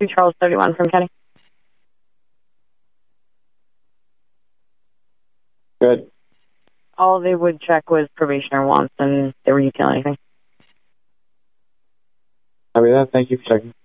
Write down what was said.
Charles 31 from Kenny. Good. All they would check was probationer wants, and they were detail anything. Copy that. Thank you for checking.